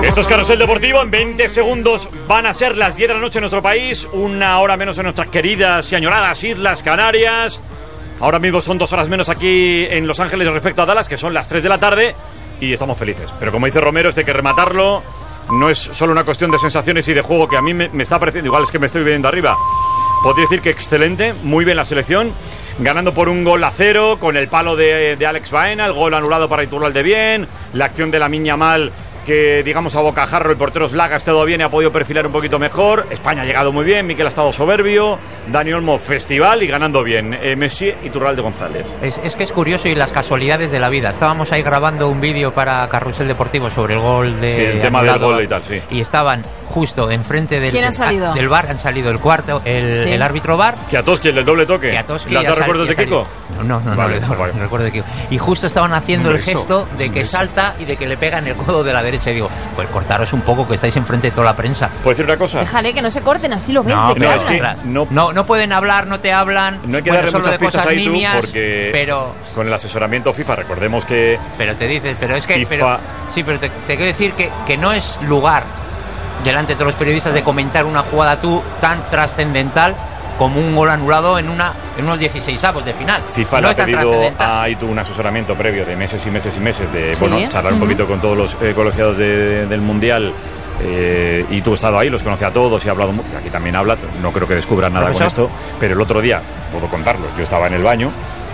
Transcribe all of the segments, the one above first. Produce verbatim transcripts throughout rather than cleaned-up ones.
Esto es Carrusel Deportivo. En veinte segundos van a ser las diez de la noche en nuestro país, una hora menos en nuestras queridas y añoradas Islas Canarias. Ahora mismo son dos horas menos aquí en Los Ángeles respecto a Dallas, que son las tres de la tarde, y estamos felices. Pero como dice Romero, este hay que rematarlo. No es solo una cuestión de sensaciones y de juego, que a mí me, me está pareciendo, igual es que me estoy viendo arriba. Podría decir que excelente, muy bien la selección, ganando por un gol a cero, con el palo de, de Alex Baena, el gol anulado para Iturralde bien, la acción de Lamine Yamal, que digamos a bocajarro el portero Slaga ha estado bien y ha podido perfilar un poquito mejor. España ha llegado muy bien, Mikel ha estado soberbio, Dani Olmo festival y ganando bien. eh, Messi y Iturralde González. Es, es que es curioso y las casualidades de la vida. Estábamos ahí grabando un vídeo para Carrusel Deportivo sobre el gol de... Sí, el tema del gol y tal, sí. Y estaban justo enfrente del, ¿Quién ha salido? del bar, han salido el cuarto, el, sí. el árbitro bar. Kiatoski, el del doble toque. Kiatoski, ¿Las da recuerdos de Kiko? No, no, no, vale, no, no, vale. no recuerdo de Kiko. Y justo estaban haciendo un el gesto de que beso. salta y de que le pega en el codo de la derecha. Y digo, pues cortaros un poco, que estáis enfrente de toda la prensa. ¿Puedo decir una cosa? Déjale que no se corten, así lo ves. No, ¿de qué no, hablas? es que no, no, no pueden hablar, no te hablan. no hay que bueno, darle solo muchas de pistas cosas ahí tú, nimias, porque pero con el asesoramiento FIFA, recordemos que pero te dices, pero es que FIFA... pero, sí, pero te, te quiero decir que, que no es lugar delante de todos los periodistas de comentar una jugada tú tan trascendental como un gol anulado en una en unos dieciseisavos de final. FIFA no le ha es tan pedido trascendental. a Aitu un asesoramiento previo de meses y meses y meses de Sí. bueno charlar un Uh-huh. poquito con todos los eh, colegiados de, del Mundial. Eh, y tú has estado ahí, los conoce a todos y ha hablado, aquí también habla, no creo que descubran nada Profesor. con esto, pero el otro día, puedo contarlo, yo estaba en el baño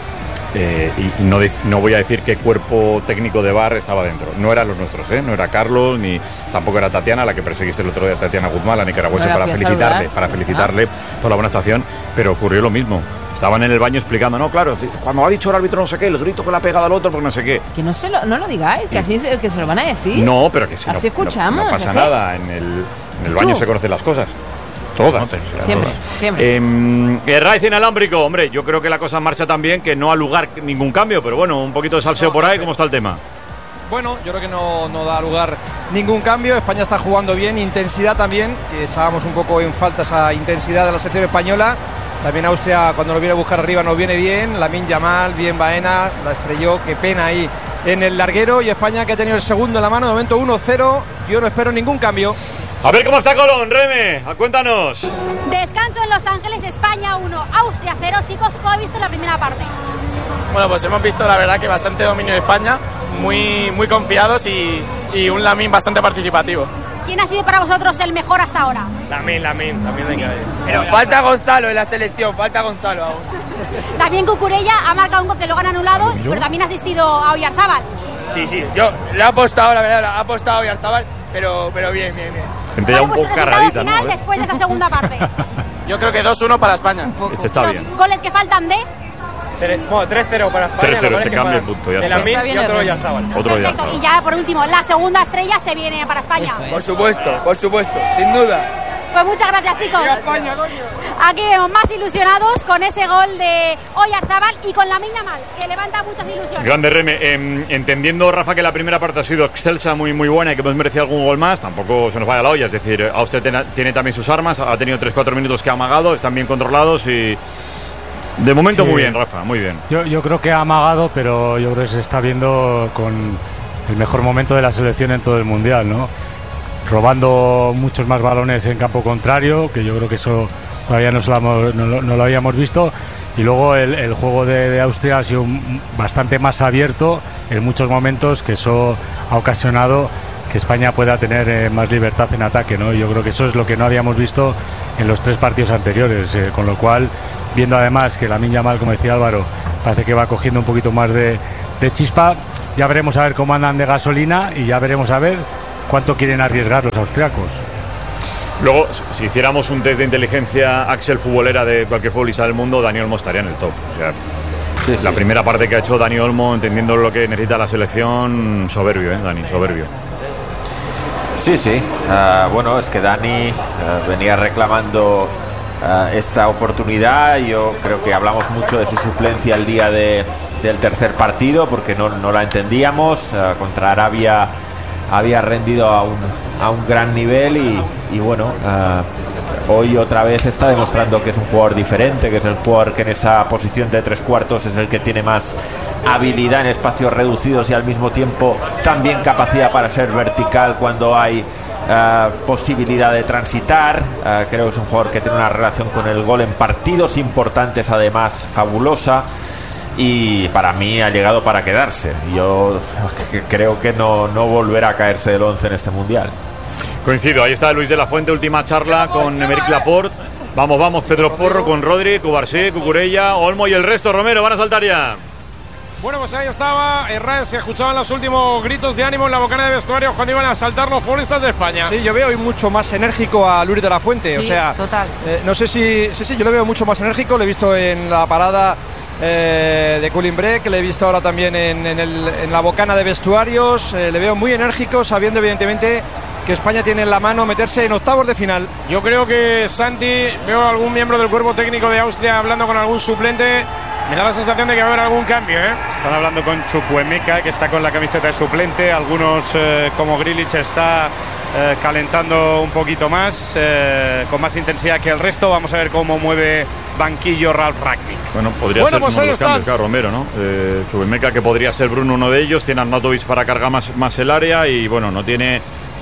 eh, y no, de, no voy a decir qué cuerpo técnico de V A R estaba dentro, no eran los nuestros, ¿eh? No era Carlos, ni tampoco era Tatiana, la que perseguiste el otro día, Tatiana Guzmán, la nicaragüense, No la para fui a felicitarle, saludar. para felicitarle por la buena actuación, pero ocurrió lo mismo. Estaban en el baño explicando, no, claro, cuando ha dicho el árbitro no sé qué, el grito que le ha pegado al otro, porque no sé qué. Que no, se lo, no lo digáis, que así es, que se lo van a decir. No, pero que si Así no, escuchamos, no, no pasa ¿o qué? nada, en el, en el baño Tú. se conocen las cosas. Todas. No, pero o sea, Siempre, todas. siempre. Eh, el raíz inalámbrico, hombre, yo creo que la cosa marcha tan bien que no ha lugar ningún cambio, pero bueno, un poquito de salseo No, por no ahí, sé. ¿cómo está el tema? Bueno, yo creo que no, no da lugar ningún cambio. España está jugando bien, intensidad también, que echábamos un poco en falta esa intensidad de la selección española. También Austria, cuando nos viene a buscar arriba, nos viene bien. Lamine Yamal, bien Baena, la estrelló, qué pena ahí en el larguero. Y España, que ha tenido el segundo en la mano, de momento uno cero. Yo no espero ningún cambio. A ver cómo está Colón, Reme, cuéntanos. Descanso en Los Ángeles, España uno, Austria cero. Chicos, ¿cómo ha visto la primera parte? Bueno, pues hemos visto la verdad que bastante dominio de España, muy, muy confiados y, y un Lamine bastante participativo. ¿Quién ha sido para vosotros el mejor hasta ahora? Lamine, Lamine, también hay que ver. Pero falta Gonzalo en la selección, falta Gonzalo aún. También Cucurella ha marcado un gol que luego han anulado, pero también ha asistido a Oyarzábal. Sí, sí, yo le he apostado, la verdad, le he apostado a Oyarzabal, pero, pero bien, bien, bien. Gente ya ¿Cuál un es poco vuestro resultado cargadita, final ¿no? después de esa segunda parte? Yo creo que dos uno para España. Este está Los bien. goles que faltan de... Tres- Bueno, tres cero para España. tres cero, lo este que cambio para- el punto, ya de está. Lamine Está bien y otro el Oyarzabal. Otro ya Perfecto. está. Y ya por último, la segunda estrella se viene para España. Eso es. Por supuesto, por supuesto, sin duda. Pues muchas gracias, chicos. ¡Viva España, coño! Aquí vemos más ilusionados con ese gol de Oyarzábal y con Lamine Yamal, que levanta muchas ilusiones. Grande Reme, eh, entendiendo Rafa que la primera parte ha sido excelsa, muy muy buena y que hemos merecido algún gol más, tampoco se nos vaya la olla, es decir, Austria tiene, tiene también sus armas, ha tenido tres cuatro minutos que ha amagado, están bien controlados y de momento Sí. muy bien, Rafa, muy bien. Yo, yo creo que ha amagado, pero yo creo que se está viendo con el mejor momento de la selección en todo el Mundial, ¿no? Robando muchos más balones en campo contrario, que yo creo que eso todavía no, se lo, hemos- no, lo- no lo habíamos visto. Y luego el, el juego de, de Austria ha sido un- bastante más abierto en muchos momentos, que eso ha ocasionado que España pueda tener eh, más libertad en ataque, ¿no? Y yo creo que eso es lo que no habíamos visto en los tres partidos anteriores, eh, con lo cual, viendo además que Lamine Yamal, como decía Álvaro, parece que va cogiendo un poquito más de, de chispa, ya veremos a ver cómo andan de gasolina y ya veremos a ver cuánto quieren arriesgar los austriacos. Luego, si hiciéramos un test de inteligencia Axel futbolera de cualquier futbolista del mundo, Dani Olmo estaría en el top. O sea, Sí, sí. la primera parte que ha hecho Dani Olmo, entendiendo lo que necesita la selección, soberbio, ¿eh, Dani? Soberbio. Sí, sí. Ah, bueno, es que Dani ah, venía reclamando ah, esta oportunidad. Yo creo que hablamos mucho de su suplencia el día de, del tercer partido porque no, no la entendíamos. Ah, contra Arabia había rendido a un, a un gran nivel y, y bueno, ah, hoy otra vez está demostrando que es un jugador diferente, que es el jugador que en esa posición de tres cuartos es el que tiene más habilidad en espacios reducidos y al mismo tiempo también capacidad para ser vertical cuando hay uh, posibilidad de transitar. Uh, creo que es un jugador que tiene una relación con el gol en partidos importantes además fabulosa. Y para mí ha llegado para quedarse. Yo creo que no, no volverá a caerse del once en este mundial. Coincido, ahí está Luis de la Fuente, última charla con Emerick Laporte. Vamos, vamos, Pedro Porro con Rodri, Cubarsí, Cucurella, Olmo y el resto. Romero, van a saltar ya. Bueno, pues ahí estaba Herrera, se escuchaban los últimos gritos de ánimo en la bocana de vestuarios cuando iban a saltar los futbolistas de España. Sí, yo veo hoy mucho más enérgico a Luis de la Fuente. Sí, o sea, total. Eh, no sé si... Sí, sí, yo le veo mucho más enérgico, lo he visto en la parada Eh, de Culimbre, que le he visto ahora también en, en, el, en la bocana de vestuarios. eh, le veo muy enérgico, sabiendo evidentemente que España tiene en la mano meterse en octavos de final. Yo creo que Santi, veo a algún miembro del cuerpo técnico de Austria hablando con algún suplente. Me da la sensación de que va a haber algún cambio, ¿eh? Están hablando con Chukwuemeka, que está con la camiseta de suplente. Algunos, eh, como Grilic, está eh, calentando un poquito más, eh, con más intensidad que el resto. Vamos a ver cómo mueve banquillo Ralf Rangnick. Bueno, podría Bueno, ser pues uno de ahí los cambios, están. claro, Romero, ¿no? Eh, Chukwuemeka, que podría ser Bruno uno de ellos. Tiene a Arnautovic para cargar más, más el área. Y bueno, no tiene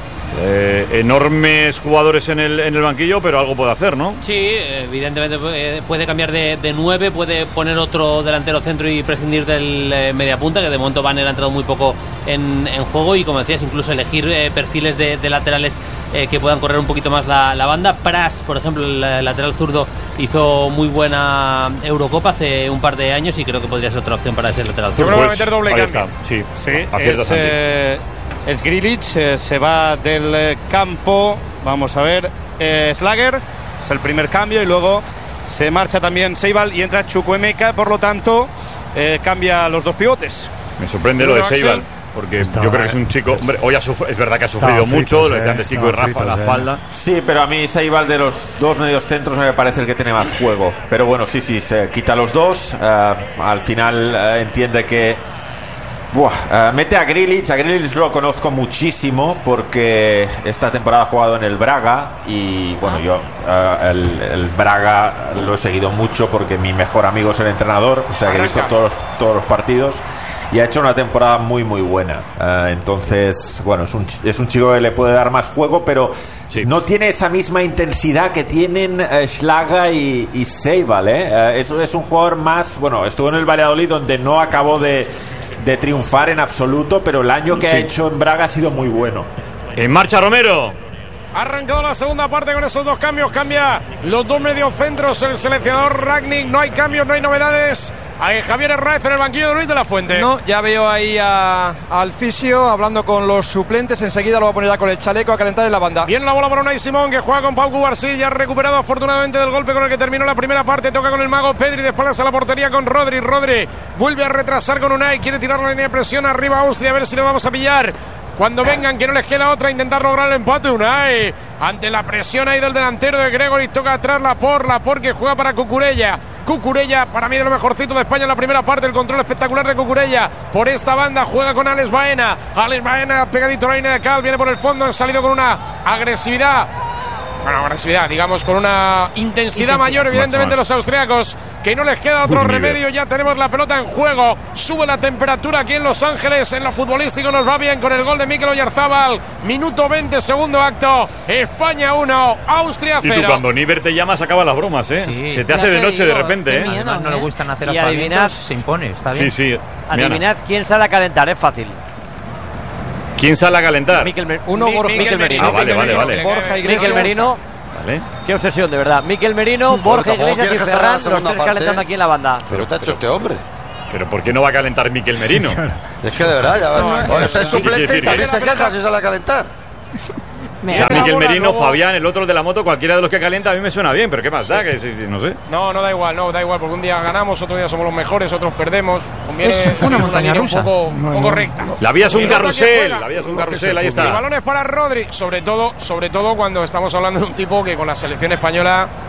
eh, enormes jugadores en el, en el banquillo, pero algo puede hacer, ¿no? Sí, evidentemente eh, puede cambiar de, de nueve, puede poner otro delantero centro y prescindir del eh, mediapunta, que de momento Banner ha entrado muy poco en, en juego, y como decías, incluso elegir eh, perfiles de, de laterales eh, que puedan correr un poquito más la, la banda. Pras, por ejemplo, el, el lateral zurdo, hizo muy buena Eurocopa hace un par de años y creo que podría ser otra opción para ese lateral zurdo. Yo creo que va a meter doble Ahí cambio. está, sí, Sí, acierta es, Santi. eh, es Grilic, eh, se va del eh, campo. Vamos a ver, eh, Slager es el primer cambio, y luego se marcha también Seibal y entra Chukwuemeka. Por lo tanto, eh, cambia los dos pivotes. Me sorprende lo de Seibal, porque Estaba- yo creo que es un chico, hombre, hoy ha sufrido, es verdad que ha sufrido Estaba mucho, fritos, lo decía eh, antes Chico y estaba Rafa en la fritos, eh. espalda. Sí, pero a mí Seibal de los dos medios centros me parece el que tiene más juego. Pero bueno, sí, sí, se quita los dos. eh, al final eh, entiende que... Buah, eh, mete a Grilic. A Grilic lo conozco muchísimo porque esta temporada ha jugado en el Braga. Y bueno, yo eh, el, el Braga lo he seguido mucho porque mi mejor amigo es el entrenador. O sea que he visto todos, todos los partidos. Y ha hecho una temporada muy muy buena. Eh, entonces, bueno, es un, ch- es un chico que le puede dar más juego, pero Sí. no tiene esa misma intensidad que tienen eh, Schlager y, y Seibal, ¿eh? Eh, es, es un jugador más... Bueno, estuvo en el Valladolid, donde no acabó de, de triunfar en absoluto, pero el año que Sí. ha hecho en Braga ha sido muy bueno. En marcha Romero. Ha arrancado la segunda parte con esos dos cambios. Cambia los dos mediocentros el seleccionador Rangnick. No hay cambios, no hay novedades. Hay Javier Herráez en el banquillo de Luis de la Fuente. No, ya veo ahí a, al fisio hablando con los suplentes. Enseguida lo va a poner ya con el chaleco a calentar en la banda. Viene la bola para Unai Simón, que juega con Pau Cubarsí. Ya ha recuperado afortunadamente del golpe con el que terminó la primera parte. Toca con el mago Pedri, de espaldas a la portería con Rodri. Rodri vuelve a retrasar con Unai. Quiere tirar la línea de presión arriba a Austria, a ver si le vamos a pillar. Cuando vengan, que no les queda otra, intentar lograr el empate. Unai, ante la presión ahí del delantero de Gregory, toca atrás Laporte, Laporte que juega para Cucurella. Cucurella, para mí de lo mejorcito de España en la primera parte, el control espectacular de Cucurella. Por esta banda juega con Alex Baena. Alex Baena pegadito a la línea de Cal, viene por el fondo, han salido con una agresividad. Bueno, agresividad, digamos, con una intensidad mayor, evidentemente, Más, más. los austriacos, que no les queda otro Buen nivel. remedio. Ya tenemos la pelota en juego, sube la temperatura aquí en Los Ángeles. En lo futbolístico nos va bien con el gol de Mikel Oyarzabal. Minuto veinte, segundo acto. España uno, Austria Y tú cero. cuando Niver te llamas acabas las bromas, ¿eh? Sí. Se te Ya hace de te noche digo, de repente, qué ¿eh? miedo. Además, no le ¿eh? gustan hacer Y aplazamientos, adivinad- se impone, está Sí, bien. sí. Adivinad quién sale a calentar, es fácil. ¿Quién sale a calentar? Mikel Mer- Uno, Mi- Bor- Mikel Mikel Merino. Ah, vale, vale, vale. Borja Iglesias. Mikel Merino, Vale. qué obsesión, de verdad. Mikel Merino, Borja tampoco Iglesias y quieres que salga la Ferran, los segunda tres parte. calentando aquí en la banda. ¿Pero qué ha hecho este hombre? Pero ¿por qué no va a calentar Mikel Merino? Es que de verdad, ya va. Bueno, es el sí, suplente sí, y también sí. se queja si sale a calentar. Me O sea, da- Mikel bola, Merino, luego- Fabián, el otro el de la moto, cualquiera de los que calienta, a mí me suena bien, pero ¿qué más da? Que sí, sí, no sé. No, no da igual, no da igual, porque un día ganamos, otro día somos los mejores, otros perdemos. Conviene Es una seguir montaña línea rusa. un poco, un poco recta. La vía es un Y nota que carrusel, juega. la vía es un Lo que carrusel, es el ahí fútbol. está. El balón es para Rodri, sobre todo, sobre todo cuando estamos hablando de un tipo que con la selección española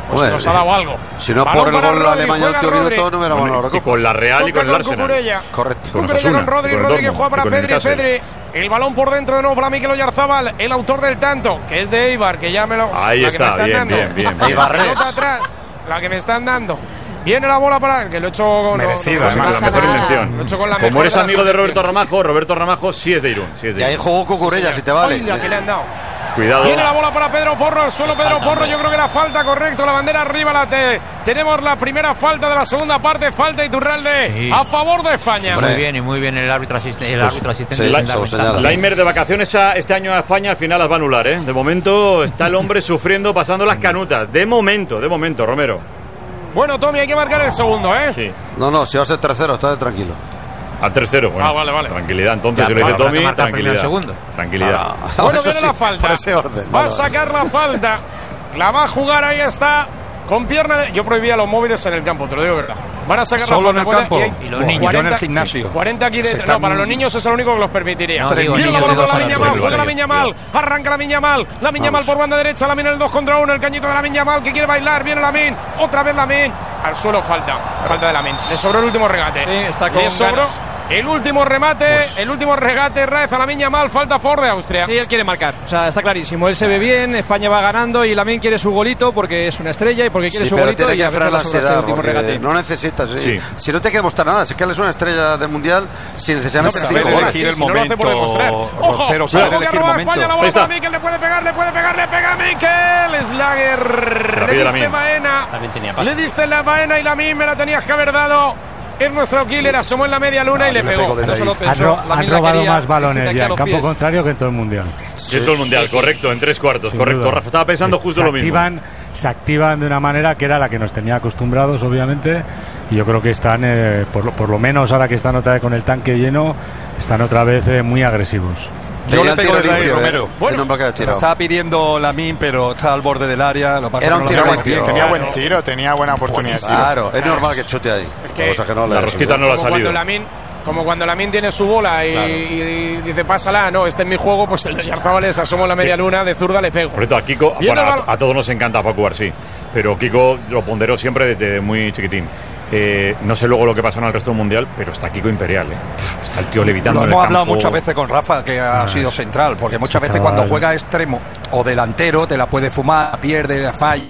pues Bueno, nos ha dado algo. Si no Balón por el para gol de Rodri, Alemania juega último Rodri. minuto, no hubiera Bueno, ganado la y Copa. con la Real y con el Toca Arsenal. Cucurella. Correcto. Con Cucurella Osasuna, con Rodri, con el Rodri que Dortmund, juega para con el Pedri, Newcastle. Pedri. El balón por dentro de nuevo para Mikel Oyarzabal, el autor del tanto, que es de Eibar, que ya me lo... Ahí la que está, me están bien, dando. bien, bien, bien. La pelota atrás, la que me están dando. Viene la bola para... Que lo he hecho... con- Merecido, no, no, además, no, la mejor no, intención. Lo he hecho con la Como mejor eres de las amigo de Roberto intenciones. Ramajo, Roberto Ramajo sí es de Irún. Sí es de Y ahí Irún. jugó Cucurella, si te vale. Ay, la que le han dado. Cuidado. Viene la bola para Pedro Porro, al suelo Pedro Porro, yo creo que la falta, correcto, la bandera arriba, la te, tenemos la primera falta de la segunda parte, falta Iturralde Sí. a favor de España. Muy bien, y muy bien el árbitro asistente. El Pues, árbitro asistente sí, sin eso darle señala. tanto. Laimer de vacaciones a- este año a España al final las va a anular, ¿eh? De momento está el hombre sufriendo, pasando las canutas. De momento, de momento, Romero. Bueno, Tommy, hay que marcar el segundo, ¿eh? Sí. No, no, si va a ser tercero, está tranquilo. Al tres cero, bueno. Ah, vale, vale. Tranquilidad, entonces, Ya, si lo dice habrá que Tommy, marcar primero el tranquilidad. segundo. Tranquilidad. Ah, Bueno, eso viene sí, la falta. por ese orden. Va a Vale, vale. sacar la falta. La va a jugar, ahí está. Con pierna de... Yo prohibía los móviles en el campo, te lo digo de verdad. Van a sacar Solo la en falta. el campo. Y hay Y los niños. Yo en el gimnasio. cuarenta aquí Se dentro. están- No, para los niños es el único que los permitiría. No, digo, Viene la niños bola de con dos la años. Viña Mal, juega la Vale, Viña vale. Mal, arranca la Viña Mal, la Viña Mal por banda derecha, la mina el dos contra uno, el cañito de la Viña Mal que quiere bailar, viene la Min, otra vez la Min, al suelo falta, falta de la Min, le sobró el último regate. Sí, está con Le sobró ganas. el último remate, el último regate, Raez a la Viña Mal, falta a favor de Austria. Sí, él quiere marcar. O sea, está clarísimo. Él se ve bien, España va ganando y Lamine quiere su golito porque es una estrella y porque quiere Sí, su pero golito. tiene Y que a veces frenar la la sobra este ansiedad, último porque regate. no necesitas. Sí. Sí. Si no te quiere mostrar nada, si es que él es una estrella del mundial, sin necesidad de No, meter pero cinco saber goles. elegir el si no lo hace por momento, demostrar. Ojo, Rocero, ojo saber que elegir ha el robado momento. España, la Ahí bola está. para Mikel, le puede pegar, le puede pegar, le pega a Mikel, Slager, le pide dice Lamine. Baena, También tenía pase. le dice la Baena y Lamine me la tenías que haber dado. Es nuestro killer, asomó en la media luna y le le pegó. pegó de No ahí. se lo Han, pensó, ro- Lamine han la robado quería, más balones aquí ya a en los campo pies. contrario que en todo el mundial. Y en todo el mundial, correcto, en tres cuartos, Sin correcto. duda. Rafa estaba pensando Se- justo se lo mismo. activan, se activan de una manera que era la que nos tenía acostumbrados, obviamente, y yo creo que están, eh, por, lo- por lo menos ahora que están otra vez con el tanque lleno, están otra vez eh, muy agresivos. Yo Tenía le el pego tiro desde ahí, limpio, Romero. eh. El hombre que ha Lo tirado. estaba pidiendo Lamine, pero está al borde del área. Lo pasa Era que un no tiro lo limpio. sabe. Tenía buen tiro, tenía buena oportunidad. Claro, es normal que chute ahí. que La cosa que no le la ha rosquita salido. no la ha Como cuando salido. Lamine, como cuando Lamine tiene su bola y, Claro. y dice pásala, no, este es mi juego, pues el de Oyarzabal es asomo en la media luna, de zurda le pego. Por cierto, a Kiko, Viene bueno, el bal- a, a todos nos encanta Paco García, pero Kiko lo ponderó siempre desde muy chiquitín. Eh, no sé luego lo que pasó en el resto del mundial, pero está Kiko imperial, ¿eh? Pff, está el tío levitando Lo en el hemos hablado campo. muchas veces con Rafa, que ha Ah, sido central, porque muchas ese veces chaval. cuando juega extremo o delantero te la puede fumar, pierde, la falla.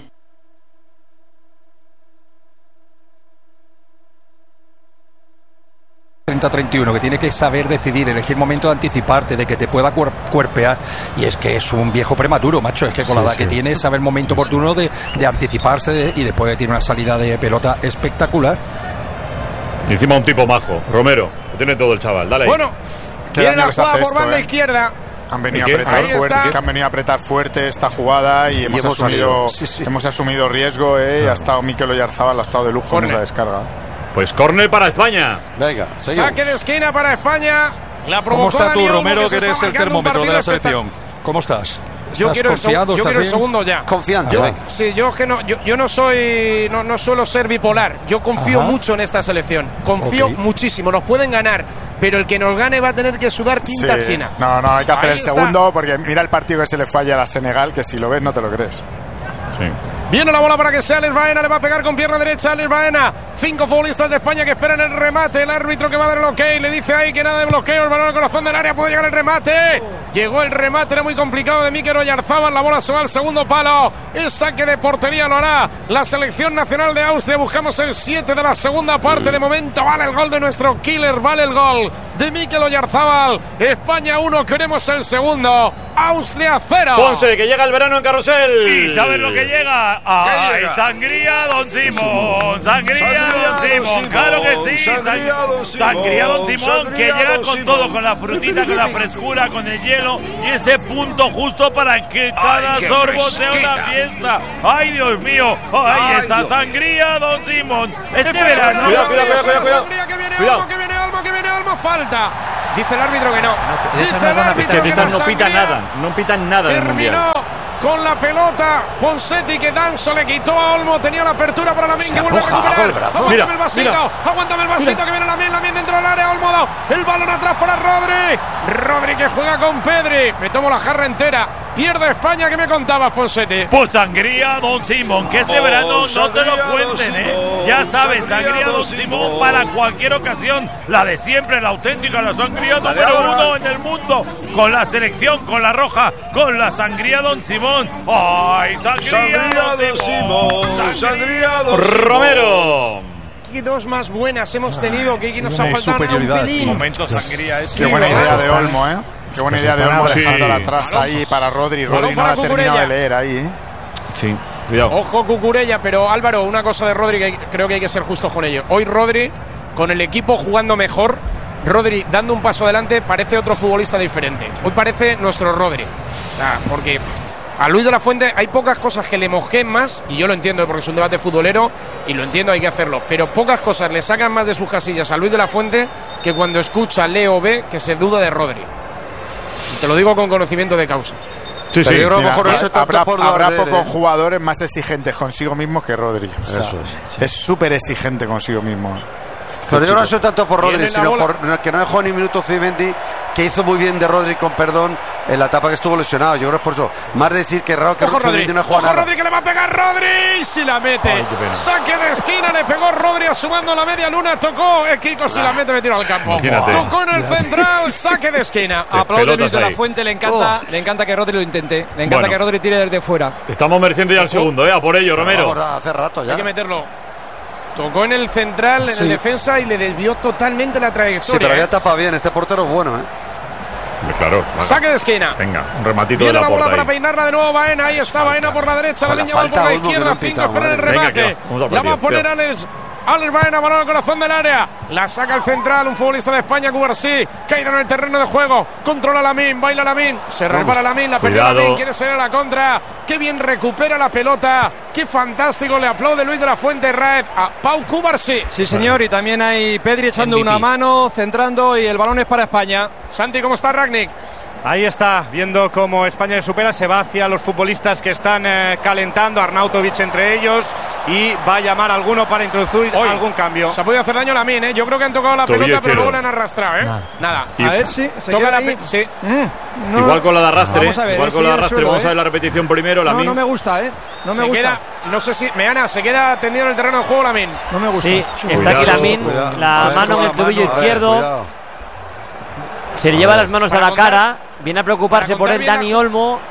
treinta treinta y uno, que tiene que saber decidir, elegir momento de anticiparte, de que te pueda cuer- cuerpear, y es que es un viejo prematuro, macho, es que con Sí, la edad sí. que tiene, saber el momento oportuno de, de anticiparse de- y después tiene una salida de pelota espectacular. Y encima un tipo majo, Romero, lo tiene todo el chaval, dale ahí. Bueno, Qué viene daño la les jugada hace por esto, banda ¿eh? izquierda. Han venido, a ¿Y qué? apretar Ahí fuerte, está. que han venido a apretar fuerte esta jugada y, hemos, hemos asumido, salido. Sí, sí. hemos asumido riesgo, eh, y ha estado Mikel Oyarzabal, ha estado de lujo Corre. en esa descarga. Pues córner para España. Venga, seguimos. Saque de esquina para España. La provocó ¿Cómo estás Dani tú, Olmo, Romero, que que se eres está el marcando un termómetro de la partido selección? ¿Cómo estás? Yo ¿Estás quiero el, seg- confiado? yo ¿Estás quiero el bien? segundo ya. Confiante, Yo, venga. sí, yo es que no, yo, yo no soy, no, no suelo ser bipolar. Yo confío Ajá. mucho en esta selección. Confío Ok. muchísimo. Nos pueden ganar, pero el que nos gane va a tener que sudar tinta Sí. china. No, no, hay que hacer Ahí el está. segundo porque mira el partido que se le falla a la Senegal, que si lo ves no te lo crees. Sí. Viene la bola para que sea Alex Baena, le va a pegar con pierna derecha Alex Baena. Cinco futbolistas de España que esperan el remate. El árbitro que va a dar el ok le dice ahí que nada de bloqueo. El balón al corazón del área, puede llegar el remate. Llegó el remate, era muy complicado de Mikel Oyarzabal. La bola se va al segundo palo. Es saque de portería, lo hará la selección nacional de Austria. Buscamos el siete de la segunda parte. De momento vale el gol de nuestro killer, vale el gol de Mikel Oyarzabal. España uno, queremos el segundo. Austria cero. Ponce, que llega el verano en Carrusel. ¿Y sabes lo que llega? ¡Ay, llega? sangría, don Simón! ¡Sangría, Sangría, don don Simón! Simón. ¡Claro que sí! Sangría, Sang- don Simón. Sangría, don Simón, que Sangría, llega don con Simón. todo, con la frutita, con la frescura, con el hielo y ese punto justo para que cada qué sorbo sea una fresquita. fiesta. ¡Ay, Dios mío! ¡Ay, Ay, esa Dios. sangría, don Simón! Este Espera, verano... espera, Cuidado, cuidado, Sangría, cuidado, cuidado. Sangría, que viene Cuidado. Olmo, que viene Olmo, que viene Olmo, falta. Dice el árbitro que no. Dice el árbitro es que que Zidane no no pita sangría. nada, no pitan nada en el Terminó Mundial. con la pelota Ponseti, que Danso le quitó a Olmo. Tenía la apertura para Lamine, que vuelve a empuja abajo recuperar. el brazo. Aguántame Mira, el vasito, mira. aguántame el vasito, Mira. que viene Lamine, Lamine dentro del área. Olmo dado el balón atrás para Rodri. Rodri que juega con Pedri. Me tomo la jarra entera. Pierde España. ¿Qué me contabas, Ponseti? Pues sangría Don Simón, que este verano no te lo cuenten, ¿eh? Ya sabes, sangría Don Simón para cualquier ocasión. La de siempre, la auténtica, la sangría número uno en el mundo. Con la selección, con la roja, con la sangría Don Simón. ¡Ay, sangría Don Simón! ¡Sangría Don Simón! Romero. ¿Qué dos más buenas hemos tenido? Que nos ha Una faltado nada, un superioridad, pelín. tío. Momento sangría es. Qué buena Sí, idea vamos, de Olmo, ¿eh? Qué buena Pues idea de están Olmo así. dejándola atrás ahí para Rodri. Balón Rodri no para la ha terminado Cucurella. de leer ahí, ¿eh? Sí, cuidado. Ojo Cucurella, pero Álvaro, una cosa de Rodri que hay- creo que hay que ser justo con ello. Hoy Rodri, con el equipo jugando mejor, Rodri dando un paso adelante, parece otro futbolista diferente. Hoy parece nuestro Rodri. O sea, porque a Luis de la Fuente hay pocas cosas que le mosqueen más, y yo lo entiendo porque es un debate futbolero, y lo entiendo, hay que hacerlo, pero pocas cosas le sacan más de sus casillas a Luis de la Fuente que cuando escucha, lee o ve que se duda de Rodri. Y te lo digo con conocimiento de causa. Sí, Pero sí. yo creo que Mira, a lo mejor no se habrá, tanto por habrá dudar de él, pocos ¿eh? jugadores más exigentes consigo mismos que Rodri. O sea, Eso es, es súper exigente consigo mismo. Pero yo no soy tanto por Rodri, Viene la sino bola. por que no dejó ni minuto Cimendi, que hizo muy bien de Rodri, con perdón, en la etapa que estuvo lesionado. Yo creo que es por eso. Más decir que raro que Ojo Rodri, Cimendi no juega ojo nada. Rodri, que le va a pegar Rodri, si la mete. Ay, qué pena. Saque de esquina, le pegó Rodri asumando la media luna, tocó el Kiko, si la mete me tiro al campo. Imagínate. Tocó en el central, saque de esquina. Aplaude pelotas Luis de la ahí. Fuente, le encanta, Oh. le encanta que Rodri lo intente. Le encanta Bueno. que Rodri tire desde fuera. Estamos mereciendo ya el segundo, ¿eh? A por ello, Romero. Vamos, hace rato ya. Hay que meterlo. Tocó en el central, en Sí. el defensa y le desvió totalmente la trayectoria. Sí, pero ¿eh? ya tapa bien. Este portero es bueno, ¿eh? Claro. venga. Saque de esquina. Venga, un rematito Viene de la la bola para puerta ahí. peinarla de nuevo Baena. Ahí está Baena por la derecha, la Con la línea va por falta, la Olmo, que izquierda. no han Cinco pitado, espera el madre mía. remate. Venga, que vamos a por La va a diez, poner cuidado. Alex. Alex Baena, balón al corazón del área. La saca el central, un futbolista de España, Cubarsí. Caído en el terreno de juego. Controla Lamine, baila Lamine. Se repara Lamine, la perdió Cuidado. Lamine. Quiere ser a la contra. Qué bien recupera la pelota. Qué fantástico. Le aplaude Luis de la Fuente Raed a Pau Cubarsí. Sí, señor, y también hay Pedri echando M V P. una mano, centrando, y el balón es para España. Santi, ¿cómo está Ragnick? Ahí está, viendo cómo España le supera, se va hacia los futbolistas que están eh, calentando, Arnautovic entre ellos, y va a llamar a alguno para introducir Hoy algún cambio. Se ha podido hacer daño a Lamine, ¿eh? Yo creo que han tocado la Tobillo pelota, pero izquierdo. luego le han arrastrado, ¿eh? Nada. Nada. Y- A ver si se Toca queda la ahí. pe- sí. Mm, no, Igual con la de arrastre, Vamos a ver, igual eh, con la de sigue en el arrastre. suelo, Vamos a eh. ver la repetición primero, la No, no me gusta, ¿eh? No me se gusta. queda, no sé si, Meana, se queda tendido en el terreno de juego Lamine. No me gusta. Sí, Cuidado. está aquí Lamine, Cuidado. la A ver, mano en el con la tobillo mano, a ver, izquierdo. cuidado. Se le lleva las manos a Para la contar- cara. Viene a preocuparse para por contar él bien Dani la- Olmo.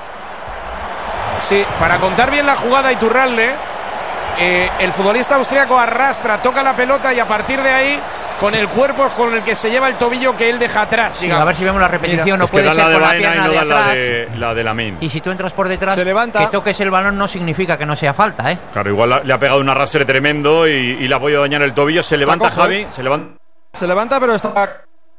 Sí, para contar bien la jugada Iturralde, eh, el futbolista austriaco arrastra, toca la pelota y a partir de ahí, con el cuerpo es con el que se lleva el tobillo que él deja atrás. Sí, digamos. a ver si vemos la repetición. No Es que puede dan ser la de con la Baena y pierna no de dan la atrás. de, la de Lamine. Y si tú entras por detrás, Se levanta. que toques el balón no significa que no sea falta, ¿eh? Claro, igual la- le ha pegado un arrastre tremendo y, y le ha podido dañar el tobillo. Se levanta cojo, Javi, ¿eh? se levanta. Se levanta, pero está.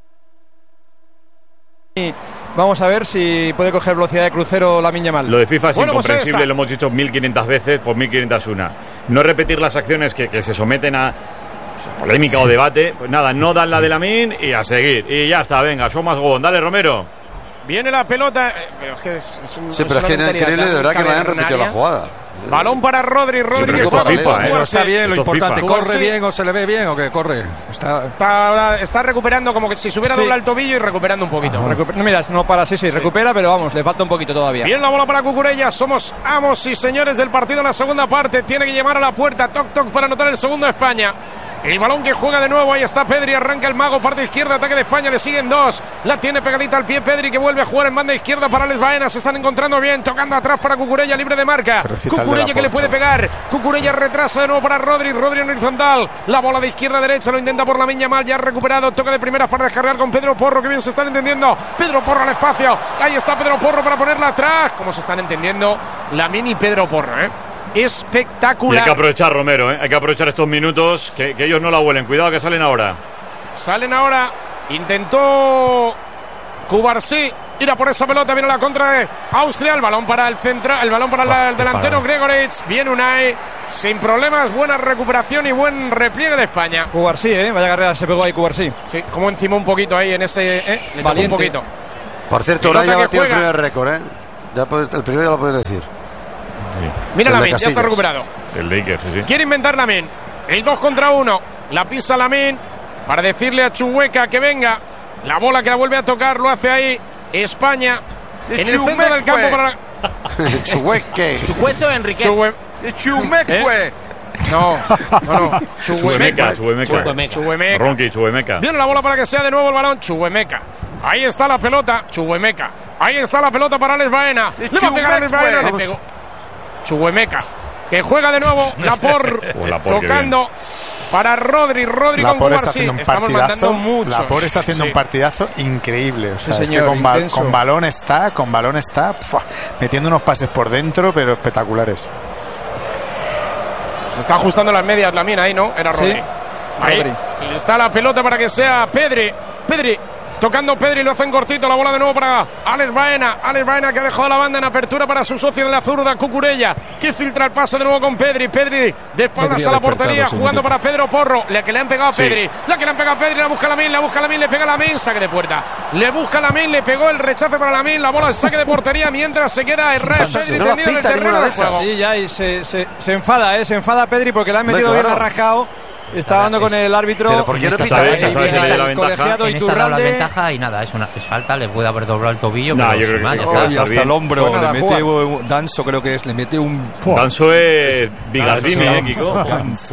Y vamos a ver si puede coger velocidad de crucero Lamine Yamal. Lo de FIFA es Bueno, pues ahí incomprensible, está. lo hemos dicho mil quinientas veces, pues mil quinientas una. No repetir las acciones que, que se someten a polémica o debate. Pues nada, no dan la de Lamine y a seguir. Y ya está, venga, show más gobón. Dale, Romero. Viene la pelota, eh, pero es que es, es un, Sí, pero es que una increíble de verdad que no hayan repetido la jugada. Balón para Rodri, Rodri pero que esto está es FIFA, con ¿eh? Pero está bien, lo Esto es importante. FIFA. ¿Corre Sí. bien o se le ve bien o que corre? Está. Está, está recuperando como que si se hubiera Sí. doblado el tobillo y recuperando un poquito. Recuper- no, mira, no para, sí, sí, recupera, pero vamos, le falta un poquito todavía. Bien la bola para Cucurella, somos amos y señores del partido en la segunda parte. Tiene que llamar a la puerta, toc toc para anotar el segundo a España. El balón que juega de nuevo, ahí está Pedri, arranca el mago, parte izquierda, ataque de España, le siguen dos. La tiene pegadita al pie Pedri, que vuelve a jugar en banda izquierda para Alex Baena. Se están encontrando bien, tocando atrás para Cucurella, libre de marca. Qué recital de Cucurella la que le puede Porto. pegar. Cucurella retrasa de nuevo para Rodri, Rodri en horizontal. La bola de izquierda a derecha, lo intenta por la miña mal, ya ha recuperado. Toca de primera para descargar con Pedro Porro, que bien se están entendiendo. Pedro Porro al espacio, ahí está Pedro Porro para ponerla atrás. Como se están entendiendo la mini Pedro Porro, ¿eh? Y Espectacular. hay que aprovechar, Romero, ¿eh? Hay que aprovechar estos minutos que, que ellos no la huelen. Cuidado que salen ahora. Salen ahora. Intentó Cubarsí ir a por esa pelota. Viene la contra de Austria. El balón para el central, el balón para la, el delantero Gregoritsch. Viene Unai sin problemas. Buena recuperación y buen repliegue de España. Cubarsí, ¿eh? Vaya carrera se pegó ahí Cubarsí. Sí, como encimó un poquito ahí en ese. ¿eh? Le tocó un poquito. Por cierto, Unai ya batió el primer récord, ¿eh? Ya el primero ya lo puedes decir. Sí. Mira Lamine, ya está recuperado. El Lakers, sí, sí. Quiere inventar Lamine. El dos contra uno. La pisa Lamine para decirle a Chuhueca que venga. La bola que la vuelve a tocar lo hace ahí España. En el centro del campo para la... Chuhueque. ¿Chucueso o Enriquez? Chue... Chumeque. ¿Eh? No, no, no. Chuhuemeca, Chuhuemeca. Chuhuemeca. Ronqui, Chuhuemeca. Viene la bola para que sea de nuevo el balón. Chuhuemeca. Ahí está la pelota. Chuhuemeca. Ahí está la pelota para Alex Baena. Le va a pegar a Alex Baena. Le pegó. Chuhuemeca. Que juega de nuevo. Lapor. Tocando para Rodri. Rodri con Cubarsí. Estamos mandando mucho. Lapor está haciendo sí. un partidazo increíble. O sea, sí, es señor, que con, ba intenso. con balón está, con balón está pf, metiendo unos pases por dentro, pero espectaculares. Se está ajustando las medias la mina ahí, ¿no? Era Rodri. Sí. Ahí Rodri. está la pelota para que sea Pedri. Pedri. Tocando Pedri, lo hacen cortito. La bola de nuevo para Alex Baena. Alex Baena que ha dejado la banda en apertura para su socio de la zurda, Cucurella, que filtra el pase de nuevo con Pedri. Pedri de espaldas a la portería, jugando para Pedro Porro. La que le han pegado a Pedri. Sí. La que le han pegado a Pedri, la busca Lamine, la busca Lamine, le pega Lamine, saque de puerta. Le busca Lamine, le pegó el rechace para Lamine. La bola de saque de portería mientras se queda Herrera Pedri no tendido en el terreno de juego. Sí, ya, y se, se, se enfada, ¿eh? Se enfada Pedri porque le han metido bien arrascado. Está hablando con el árbitro. Pero ¿por qué no Esta pita sabe- esa? esta sabe que le dio la el ventaja. colegiado En esta ha dado la Iturralde. ventaja y nada, es una es falta, le puede haber doblado el tobillo. Nah, pero yo sin creo más, que- ya oh, está. Y está hasta bien. el hombro Bueno, le la mete juega. un Danso, creo que es, le mete un Danso es Bigardini, eh, Kiko. Danso.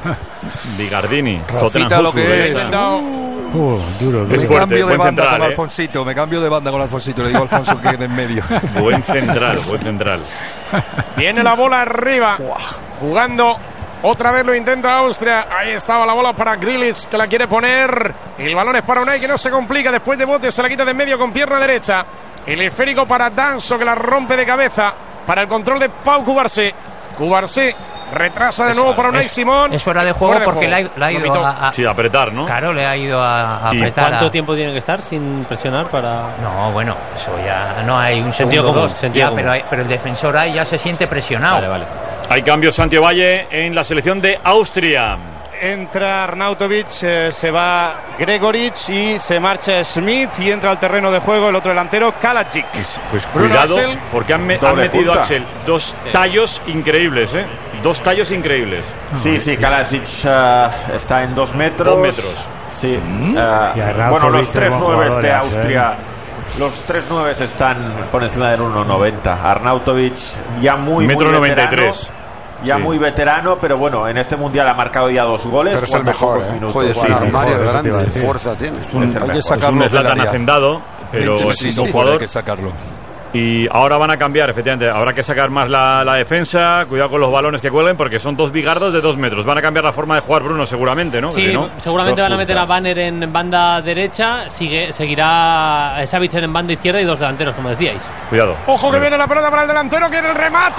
Bigardini. Rafita lo que es. Intentado- Uh, duro, Es duro. Me fuerte, cambio de buen banda central, con eh. Alfonsito, me cambio de banda con Alfonsito, le digo a Alfonso que quede en medio. Buen central, buen central. Viene la bola arriba. Jugando. Otra vez lo intenta Austria. Ahí estaba la bola para Grealish, que la quiere poner. El balón es para Unai, que no se complica. Después de bote se la quita de en medio con pierna derecha. El esférico para Danso, que la rompe de cabeza. Para el control de Pau Cubarsí. Cubarsí retrasa de nuevo para Unai es, Simón. es fuera de juego Fuera de porque juego. le ha, le ha Lo ido pitó. a, a- Sí, apretar, ¿no? Claro, le ha ido a, a ¿Y apretar. ¿Cuánto a- tiempo tiene que estar sin presionar para...? No, bueno, eso ya no hay un Sentido segundo común, dos. sentido Ya, común. pero, hay- pero el defensor ahí ya se siente presionado. Vale, vale. Hay cambios, Santiago Valle, en la selección de Austria. Entra Arnautovic, eh, se va Gregoritsch y se marcha Smith y entra al terreno de juego el otro delantero, Kalajic. Pues Bruno cuidado, Axel. porque han, me- Doble han metido punta. Axel dos tallos increíbles, ¿eh? Dos tallos increíbles. Sí, sí, Kalajic eh, está en dos metros. Dos metros. Sí. eh, Y Arnautovic bueno, los tres es buen nueves jugador, de ¿eh? Austria. Los tres nueves están por encima del uno noventa. Arnautovic ya muy, Metro muy noventa y veterano. tres. Ya Sí. muy veterano, pero bueno, en este mundial ha marcado ya dos goles. Pero es el jugando mejor, pocos ¿eh? minutos. Joder, es Sí, un sí, armario eso te iba a grande, decir. fuerza tiene. es el Hay que mejor. Es sacarlo un del Zlatan área. hacendado, pero Sí, es sí, un sí, buen hay jugador. que sacarlo. Y ahora van a cambiar, efectivamente. Habrá que sacar más la, la defensa. Cuidado con los balones que cuelguen, porque son dos bigardos de dos metros. Van a cambiar la forma de jugar Bruno, seguramente, ¿no? Sí, Si no, seguramente dos van a meter a puntas. Banner en banda derecha, sigue, seguirá Savitzer en banda izquierda y dos delanteros, como decíais. Cuidado. Ojo que viene la pelota para el delantero, quiere el remate.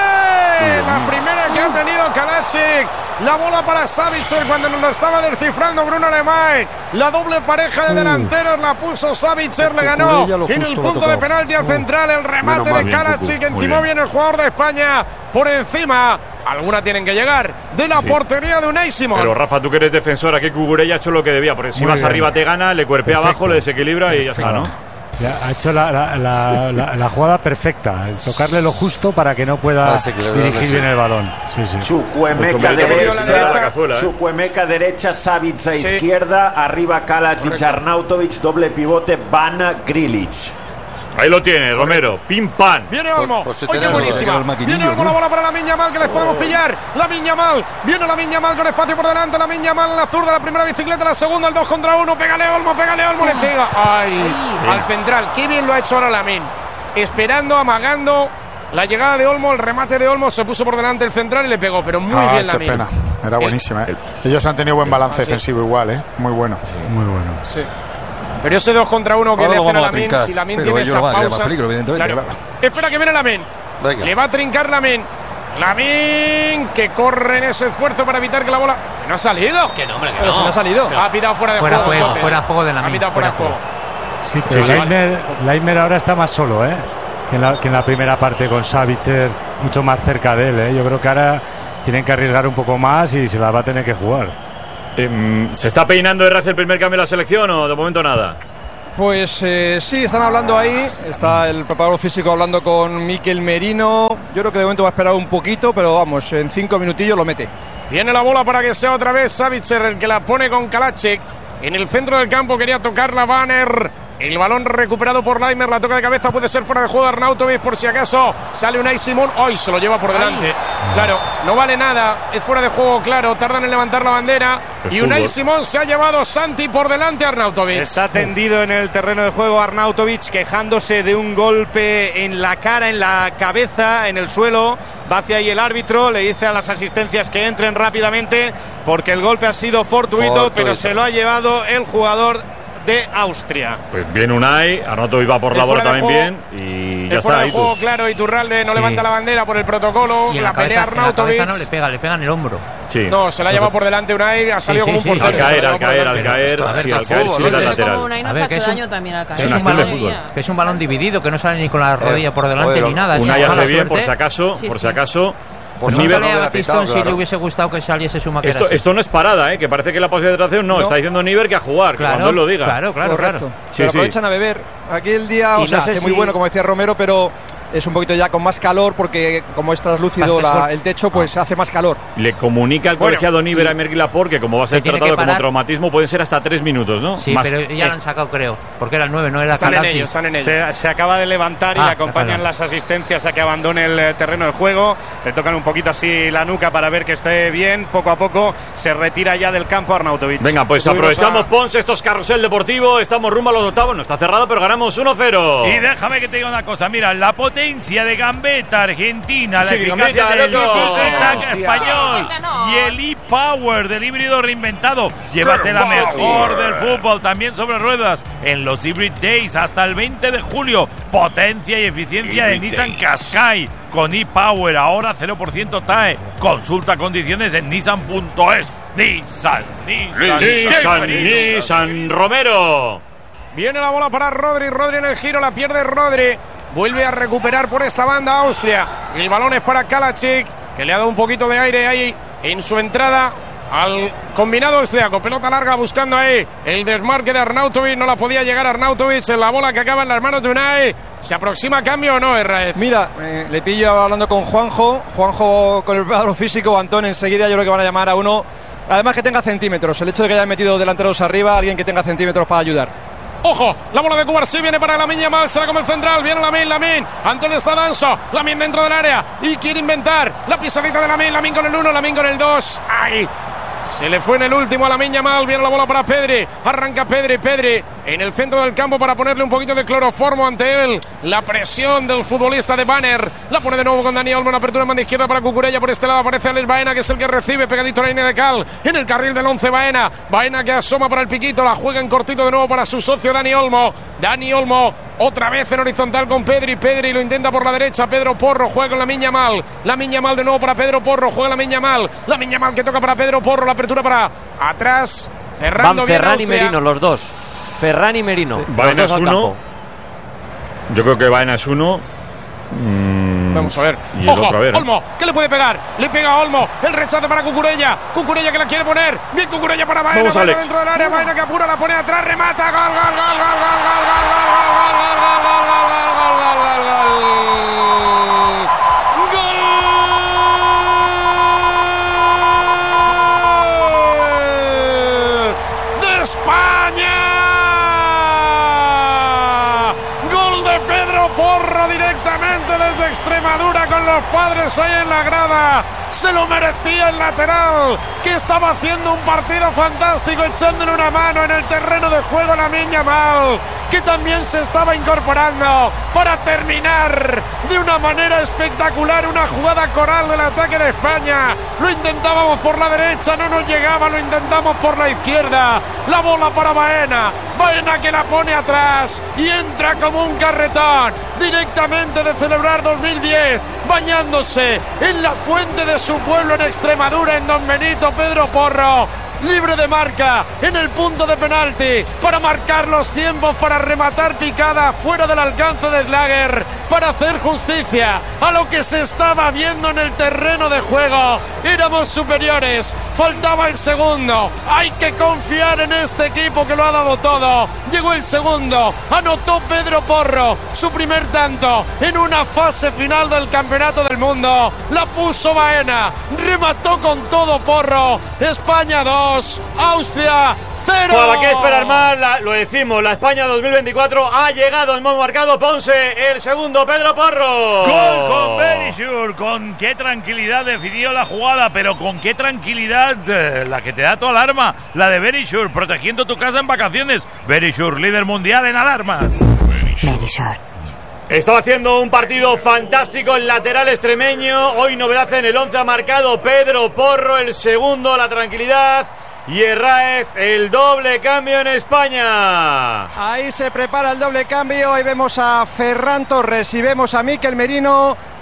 La primera que ha tenido Kalajic. La bola para Savitzer cuando nos lo estaba descifrando Bruno Alemán. La doble pareja de delanteros la puso Savitzer, le ganó Cucurella lo en el justo lo ha punto de tocado. penalti al central. El remate Menos mal, de bien, Kalajic, Cucu, encima muy viene el jugador de España por encima. Alguna tienen que llegar de la Sí. portería de Unai Simón. Pero Rafa, tú que eres defensor, aquí Cucurella ha hecho lo que debía. Porque si Muy vas bien. arriba te gana, le cuerpea Perfecto. abajo, le desequilibra y ya está, ¿no? Ya ha hecho la, la, la, la- la jugada perfecta, el tocarle lo justo para que no pueda Para desequilibrar, dirigir sí. bien el balón. Sí, sí. Chukwuemeka Pues, hombre, derecha, te la cazuela, ¿eh? Chukwuemeka derecha, Savitza Sí. izquierda, arriba Kalajic, Arnautovic, doble pivote, Bana, Grealish. Ahí lo tiene, Romero. Pim pam. Viene Olmo. Pues- pues sí ¡Ay, qué tenemos, buenísima! tenemos el maquinillo, Viene Olmo, ¿no? la bola para la Miña Mal, que les podemos pillar. La Miña Mal. Viene la Miña Mal con espacio por delante. La Miña Mal en la zurda, la primera bicicleta, la segunda, el dos contra uno. Pégale Olmo, pégale Olmo, le pega. ¡Ay! Ay. Al central. Qué bien lo ha hecho ahora Lamin. Esperando, amagando. La llegada de Olmo, el remate de Olmo, se puso por delante el central y le pegó, pero muy Ah, bien qué Lamin. pena. Era buenísima, ¿eh? Ellos han tenido buen balance defensivo igual, ¿eh? Muy bueno. Muy bueno. Sí. Pero ese dos contra uno que Ahora le lo hacen a vamos a Lamin, trincar, si Lamin pero tiene ellos esa van a crear pausa. más peligro, evidentemente. Claro. Espera que viene Lamin. Venga. Le va a trincar Lamin. Lamin que corre en ese esfuerzo para evitar que la bola. No ha salido. Que no, hombre, que Pero no. si no ha salido. Ha pitado fuera de Fuera juego. juego, entonces. fuera juego de Lamine, Ha pitado fuera de fuera juego. Sí, pero Sí, sí. Leitner, Leitner ahora está más solo, ¿eh? Que en, la, que en la primera parte con Savitzer, mucho más cerca de él, ¿eh? Yo creo que ahora tienen que arriesgar un poco más y se la va a tener que jugar. Eh, ¿Se está peinando R C el primer cambio de la selección o de momento nada? Pues eh, sí, están hablando ahí. Está el preparador físico hablando con Mikel Merino. Yo creo que de momento va a esperar un poquito, pero vamos, en cinco minutillos lo mete. Viene la bola para que sea otra vez Savitzer el que la pone con Kalachik. En el centro del campo quería tocar la Banner. El balón recuperado por Leitner, la toca de cabeza, puede ser fuera de juego de Arnautovic por si acaso. Sale Unai Simón, hoy se lo lleva por delante. Ay. Claro, no vale nada, es fuera de juego, claro, tardan en levantar la bandera. El y Unai fútbol. Simón se ha llevado Santi por delante a Arnautovic. Está tendido en el terreno de juego Arnautovic, quejándose de un golpe en la cara, en la cabeza, en el suelo. Va hacia ahí el árbitro, le dice a las asistencias que entren rápidamente porque el golpe ha sido fortuito, Fortuito. pero se lo ha llevado el jugador de Austria. Pues bien Unai, Arnautovic va por El la bola fuera de también juego. y ya El fuera está. de Ahí tú. juego, claro, Iturralde no Sí. levanta la bandera por el protocolo. Y en la, la, pelea cabeza, en la Arnautovic. cabeza no le pega, le pega en el hombro. Sí. No, se la ha llevado por delante Unai, ha salido Sí, sí, como un sí. portero. Al caer, Se la al ha llevado por caer, al delante. caer, A ver, sí, que al es caer, fútbol, sí, ¿no? la Es lateral. Como Unai nos A ver, ha que hecho es un- daño también al caer. Que es Sí, un hacerle balón, fútbol. que es un balón dividido, que no sale ni con la rodilla por delante joder, ni nada. Unai es hace mala bien, por suerte. si acaso, Sí, por si sí. acaso. Pues Nivel- no, no, a no, Batistón pitado, si claro. le hubiese gustado que saliese su maquera. Esto, esto no es parada, ¿eh? Que parece que la pausa de hidratación no, No. está diciendo Niver que a jugar, que Claro, cuando él lo diga. claro, claro, Correcto. claro. Sí, Pero sí. aprovechan a beber. Aquí el día, Y o sea, no sé hace muy si- bueno, como decía Romero, pero es un poquito ya con más calor porque como es translúcido Más la- fresco. el techo, pues hace más calor. Le comunica al Bueno, colegiado Niver a Mergui Laporte que como va a ser Que tiene tratado que como parar. traumatismo pueden ser hasta tres minutos, ¿no? Sí, Más- pero ya lo han sacado, creo. Porque era el nueve, no era Están en Kalasi. ello, están en ello. Se, se acaba de levantar y Ah, le acompañan perdón. las asistencias a que abandone el eh, terreno de juego. Le tocan un poquito así la nuca para ver que esté bien. Poco a poco se retira ya del campo Arnautovic. Venga, pues Tuvimos aprovechamos, a- Pons, esto es Carrusel Deportivo, estamos rumbo a los octavos, no está cerrado, pero ganamos uno cero. Y déjame que te diga una cosa, mira, la potencia de Gambetta Argentina, la Sí, eficacia Gambetta, del loco. crack Sí, español Gambetta no. y el e-power del híbrido reinventado. Llévate la mejor del fútbol también sobre ruedas en los Hybrid Days hasta el veinte de julio. Potencia y eficiencia de Nissan Qashqai con e-power, ahora cero por ciento T A E. Consulta condiciones en nissan punto es. Nissan, Nissan, Nissan, qué Nissan, Romero. Viene la bola para Rodri, Rodri en el giro, la pierde Rodri. Vuelve a recuperar por esta banda Austria. El balón es para Kalachik, que le ha dado un poquito de aire ahí en su entrada al combinado austriaco. Pelota larga buscando ahí el desmarque de Arnautovic. No la podía llegar Arnautovic en la bola que acaba en las manos de Unai. ¿Se aproxima cambio o no, Herrera? Mira, eh, le pillo hablando con Juanjo. Juanjo con el preparador físico. Antón enseguida yo creo que van a llamar a uno. Además que tenga centímetros. El hecho de que hayan metido delanteros arriba, alguien que tenga centímetros para ayudar. Ojo, la bola de Cubarsí viene para Lamine Yamal, será como el central, viene Lamine, Lamine, Antonio está Danso, Lamine dentro del área y quiere inventar la pisadita de Lamine, Lamine con el uno, Lamine con el dos, ¡ay! Se le fue en el último a Lamine Yamal, viene la bola para Pedri, arranca Pedri, Pedri en el centro del campo para ponerle un poquito de cloroformo ante él, la presión del futbolista de Banner, la pone de nuevo con Dani Olmo, una apertura en banda izquierda para Cucurella, por este lado aparece Alex Baena que es el que recibe, pegadito a la línea de Cal, en el carril del once Baena, Baena que asoma para el piquito, la juega en cortito de nuevo para su socio Dani Olmo, Dani Olmo otra vez en horizontal con Pedri, Pedri lo intenta por la derecha, Pedro Porro juega con Lamine Yamal, Lamine Yamal de nuevo para Pedro Porro, juega Lamine Yamal, Lamine Yamal que toca para Pedro Porro, la apertura para atrás, cerrando Van bien Ferran y Austria. Merino, los dos. Ferran y Merino. los Baena dos es al uno. campo. Yo creo que Baena es uno. Mm, Vamos a ver. Y el Ojo, otro, a ver. Olmo, ¿qué le puede pegar? Le pega a Olmo, el rechace para Cucurella, Cucurella que la quiere poner, bien Cucurella para Baena, Vamos, Baena Alex. dentro del área, Baena que apura, la pone atrás, remata, gol, gol, gol, gol, gol, gol, gol, gol, gol, gol, gol, gol, gol, gol, gol, gol, gol de España. Gol de Pedro Porro directamente desde Extremadura con los padres ahí en la grada. Se lo merecía el lateral, que estaba haciendo un partido fantástico, echándole una mano en el terreno de juego Lamine Yamal, que también se estaba incorporando para terminar de una manera espectacular una jugada coral del ataque de España. Lo intentábamos por la derecha, no nos llegaba, lo intentamos por la izquierda. La bola para Baena, Baena que la pone atrás y entra como un carretón directamente de celebrar dos mil diez, bañándose en la fuente de su pueblo en Extremadura, en Don Benito, Pedro Porro. libre de marca en el punto de penalti para marcar los tiempos, para rematar picada fuera del alcance de Slager, para hacer justicia a lo que se estaba viendo en el terreno de juego. Éramos superiores, faltaba el segundo. Hay que confiar en este equipo que lo ha dado todo. Llegó el segundo, anotó Pedro Porro su primer tanto en una fase final del Campeonato del Mundo. La puso Baena, remató con todo Porro. España dos, Austria cero. ¿Para qué esperar más? La, lo decimos, la España dos mil veinticuatro ha llegado, hemos marcado Ponce, el segundo Pedro Porro. Gol con Verisure, con qué tranquilidad definió la jugada, pero con qué tranquilidad, eh, la que te da tu alarma, la de Verisure, protegiendo tu casa en vacaciones. Verisure, líder mundial en alarmas. Verisure. Estaba haciendo un partido fantástico el lateral extremeño. Hoy novedad en el once ha marcado Pedro Porro, el segundo, la tranquilidad. Y Herráez, el doble cambio en España. Ahí se prepara el doble cambio. Ahí vemos a Ferran Torres y vemos a Mikel Merino.